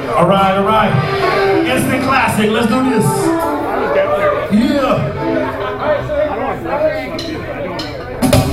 All right, all right. Instant classic. Let's do this. Yeah.